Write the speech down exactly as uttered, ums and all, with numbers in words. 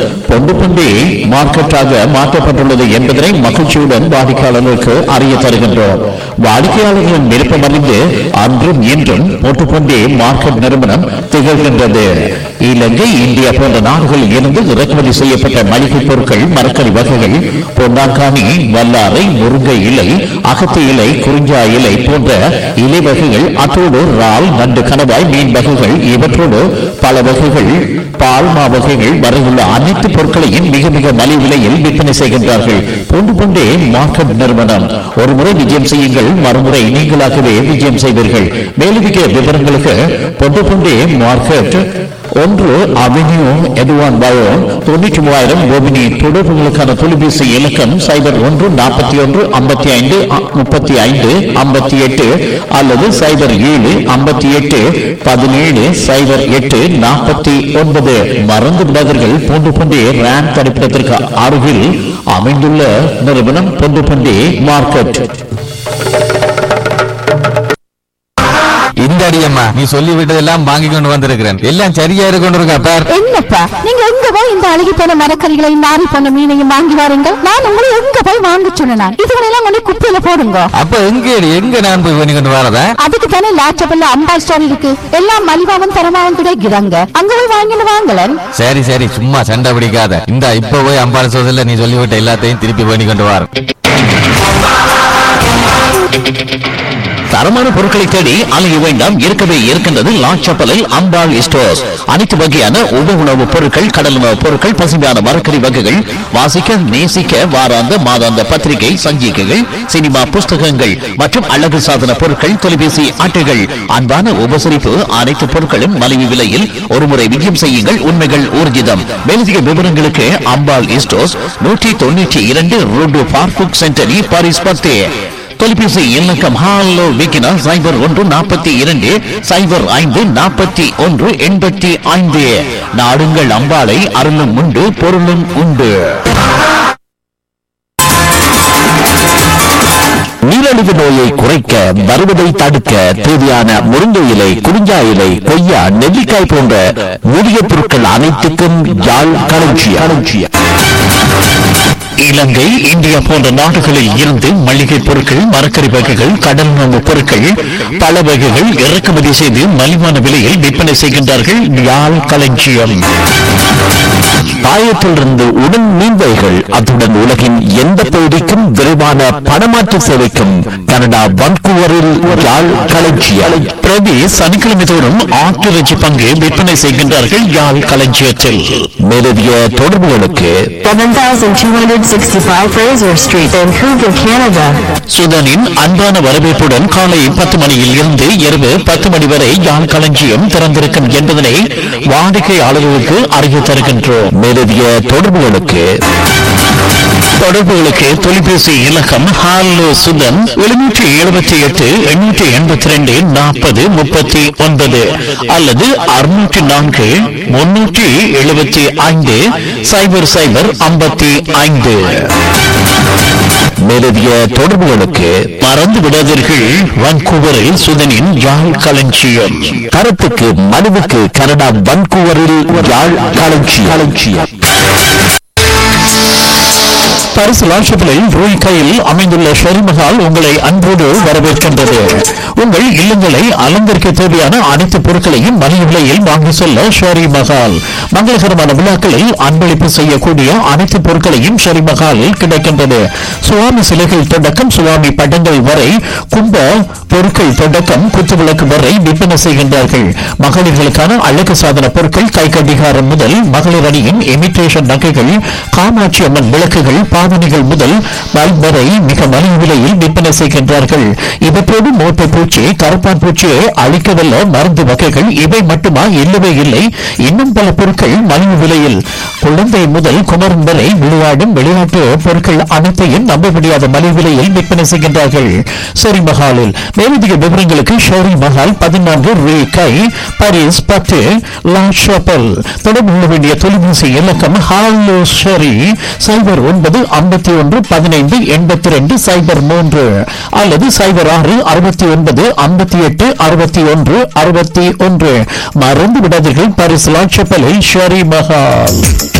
பொண்டு Bondy மார்க்கெட்டாக மாற்றப்பட்டுள்ளது என்பதனை மகிழ்ச்சியுடன் வாடிக்கையாளர்களுக்கு அறிய தருகின்றோம். வாடிக்கையாளர்களின் விருப்பம் அறிந்து அன்றும் இன்றும் பொண்டு பொண்டே மார்க்கெட் நிறுவனம் திகழ்கின்றது. இலங்கை, இந்தியா போன்ற நாடுகளில் இருந்து இறக்குமதி செய்யப்பட்ட மளிகை பொருட்கள், மரக்கறி வகைகள், பொன்னாங்கானி, வல்லாரை, முருங்கை இலை, அகத்தி இலை, குறிஞ்சா இலை போன்ற இலை வகைகள், அத்தோடு இறால், நண்டு, கணவாய், மீன் வகைகள், இவற்றோடு பல வகைகள், பால்மா வகைகள் வரையுள்ள அனைத்து பொருட்களையும் மிக மிக மலிவு விலையில் விற்பனை செய்கின்றார்கள். பொண்டு பொண்டே மார்க்கெட் நிறுவனம். ஒரு முறை விஜயம் செய்யுங்கள், மறுமுறை நீங்களாகவே விஜயம் செய்வீர்கள். மேலதிக விவரங்களுக்கு பொண்டு பொண்டே மார்க்கெட் ஒன்று அவென்யூ எட்வான் பயோ தொண்ணூற்றி மூவாயிரம் கோபினி. தொடர்புகளுக்கான தொலைபேசி இலக்கம் சைபர் ஒன்று நாற்பத்தி ஒன்று ஐம்பத்தி ஐந்து முப்பத்தி ஐந்து ஐம்பத்தி எட்டு அல்லது சைபர் ஏழு ஐம்பத்தி எட்டு பதினேழு சைபர் எட்டு நாற்பத்தி ஒன்பது. மறந்து விடாதீர்கள், பொண்டு பொண்டே ரேம் தடுப்பிடத்திற்கு அருகில் அமைந்துள்ள நிறுவனம் பொண்டு பொண்டே மார்க்கெட். இந்த அடியம்மா நீ சொல்லி விட்டதெல்லாம் வாங்கி கொண்டு வந்திருக்கிறேன். எல்லாம் சரியா இருக்கொண்டிருக்கா பார். என்னப்பா நீங்க எங்க போய் இந்த அழுகி போன மரக்கறிகளை, நாரி போன மீனையும் வாங்கி வாருங்க. நான் உங்களை எங்க போய் வாங்க சொன்னேன்? இதுகளெல்லாம் கொண்டு குப்பையில போடுங்க. அப்ப எங்க எங்க நான் போய் பண்ணி கொண்டு வரதா? அதுக்கு தானே லாச்சபல்ல அம்பா ஸ்டோர் இருக்கு. எல்லாம் மலிவாவும் தரமாவும் கிடைக்கிறாங்க. அங்க போய் வாங்கிட்டு வாங்கலன். சரி சரி, சும்மா சண்டை பிடிக்காத. இந்த இப்ப போய் அம்பாள் சோதல நீ சொல்லிவிட்ட எல்லாத்தையும் திருப்பி பண்ணி கொண்டு வர. தரமான பொருட்களை தேடி அலைய வேண்டாம், இருக்கவே இருக்கின்றது லாச்சப்பலில் அம்பாள் ஸ்டோர்ஸ். அனைத்து வகையான உப உணவுப் பொருட்கள், கடல் உணவுப் பொருட்கள், பசுமையான மரக்கறி வகைகள், வாசிக்க நேசிக்க வாராந்த மாதாந்த பத்திரிகை, சஞ்சிகைகள், சினிமா புஸ்தகங்கள் மற்றும் அழகு சாதன பொருட்கள், தொலைபேசி அட்டைகள், அன்பான உபசரிப்பு, அனைத்து பொருட்களும் மலிவு விலையில். ஒருமுறை விஜயம் செய்யுங்கள், உண்மைகள் ஊர்ஜிதம். மேலதிக விவரங்களுக்கு அம்பாள் ஸ்டோர்ஸ் நூற்றி தொண்ணூற்றி இரண்டு ரோடு பார்புக் சென்டரி பாரிஸ் பத்து. தொலைபேசி இலக்கம் ஹாலோ விக்கினா சைபர் ஒன்று நாற்பத்தி இரண்டு சைபர் ஐந்து நாற்பத்தி ஒன்று எண்பத்தி ஐந்து. நாடுங்கள் அம்பாளை, அருளும் உண்டு பொருளும் உண்டு. நீரிழிவு நோயை குறைக்க, வருவதை தடுக்க தேவையான முருங்கை இலை, குறிஞ்சா இலை, கொய்யா, நெல்லிக்காய் போன்ற மூலிகை பொருட்கள் அனைத்துக்கும் யாழ் களஞ்சியம். இலங்கை, இந்தியா போன்ற நாடுகளில் இருந்து மளிகை பொருட்கள், மரக்கறி வகைகள், கடல் உணவு பொருட்கள், பல வகைகள் இறக்குமதி செய்து மலிவான விலையில் விற்பனை செய்கின்றார்கள். யாழ் களஞ்சியம். பாயத்திலிருந்து உடன் மீன்வைகள், அத்துடன் உலகின் எந்த பகுதிக்கும் விரைவான பணமாற்று சேவைக்கும் கனடா வன்கூவரில் யாழ் களஞ்சியம். பிரதி சனிக்கிழமை தோறும் ஆட்டிறைச்சி பங்கு விற்பனை செய்கின்றார்கள் யாழ் களஞ்சியத்தில். மேலதிக தொடர்புகளுக்கு சுதனின் அன்பான வரவேற்புடன் காலை பத்து மணியில் இருந்து இரவு பத்து மணி வரை யாழ் களஞ்சியம் திறந்திருக்கும் என்பதனை வாடிக்கையாளர்களுக்கு அறிய தருகின்றோம். மேலதிக தொடர்புகளுக்கு தொடர்புகளுக்கு தொலைபேசி இலக்கம் ஹாலோ சுதன் எழுநூற்றி எழுபத்தி எட்டு எண்ணூற்றி எண்பத்தி ரெண்டு நாற்பது முப்பத்தி ஒன்பது அல்லது அறுநூற்றி நான்கு முன்னூற்றி எழுபத்தி ஐந்து சைபர் சைபர் ஐம்பத்தி ஐந்து. மேலதிக தொடர்புகளுக்கு மறந்து விடாதீர்கள், வான்கூவரில் சுதனின் யாழ் களஞ்சியம். கருத்துக்கு மனுவுக்கு கனடா வான்கூவரில் யாழ் களஞ்சியம். பரிசு லாஷப்பிலில் ரூய் கையில் அமைந்துள்ள ஷெரிமஹால் உங்களை அன்போடு வரவேற்கின்றது. உங்கள் இல்லங்களை அலங்கரிக்க தேவையான அனைத்து பொருட்களையும் மலிவு விலையில் வாங்கி செல்ல ஷெரி மஹால். மங்களகரமான விழாக்களில் அன்பளிப்பு செய்யக்கூடிய அனைத்து பொருட்களையும் ஷெரி மஹாலில் கிடைக்கின்றது. சுவாமி சிலைகள் தொடக்கம் சுவாமி படங்கள் வரை, கும்ப பொருட்கள் தொடக்கம் குத்துவிளக்கு வரை விற்பனை செய்கின்றார்கள். மகளிர்களுக்கான அழகு சாதன பொருட்கள், கை கடிகாரம் முதல் மகளிர் அணியின் இமிட்டேஷன் நகைகள், காமாட்சி அம்மன் விளக்குகள், பாவனைகள் முதல் பல்ப் வரை மிக மலிவு விலையில் விற்பனை செய்கின்றார்கள். இவற்றோடு மோட்டை பூச்சி, கருப்பான் பூச்சியை அழிக்கவல்ல மருந்து வகைகள் இவை மட்டுமா? இல்லவே இல்லை, இன்னும் பல பொருட்கள் மலிவு விலையில். குழந்தை முதல் குமரன் வரை விளையாடும் விளையாட்டு பொருட்கள் அனைத்தையும் நம்ப முடியாத மலிவு விலையில் விற்பனை செய்கின்றார்கள் ஷெரி மஹாலில். மேலதிக விவரங்களுக்கு ஷெரி மஹால் பதினான்கு ரூ கை பாரிஸ் பத்து லா ஷாப்பல். தொடர்பு கொள்ள வேண்டிய தொலைபேசி இலக்கம் ஹாலோ ஷெரி சைபர் ஒன்பது ஐம்பத்தி ஒன்று பதினைந்து எண்பத்தி ரெண்டு சைபர் மூன்று அல்லது சைபர் ஆறு அறுபத்தி ஒன்பது ஐம்பத்தி எட்டு அறுபத்தி ஒன்று அறுபத்தி ஒன்று. மறந்து விடாதீர்கள், பாரிஸ் லா ஷாப்பலில் ஷெரி மஹால்.